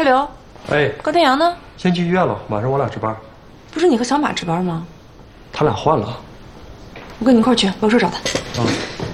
大刘， 哎， 高天阳呢？ 先去医院了，晚上我俩值班。 不是你和小马值班吗？ 他俩换了。 我跟你一块儿去，楼社找他。 啊。